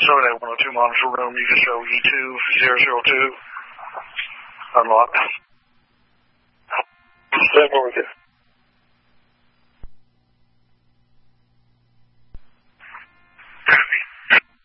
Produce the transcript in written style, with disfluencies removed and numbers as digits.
78-102 monitor room, you can show E2002. Unlocked. Stand over there.